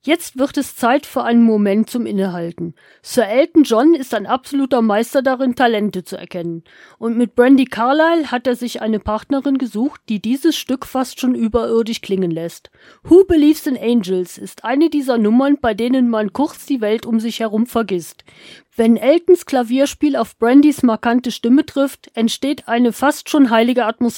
Jetzt wird es Zeit für einen Moment zum Innehalten. Sir Elton John ist ein absoluter Meister darin, Talente zu erkennen. Und mit Brandi Carlile hat er sich eine Partnerin gesucht, die dieses Stück fast schon überirdisch klingen lässt. Who Believes in Angels ist eine dieser Nummern, bei denen man kurz die Welt um sich herum vergisst. Wenn Eltons Klavierspiel auf Brandys markante Stimme trifft, entsteht eine fast schon heilige Atmosphäre.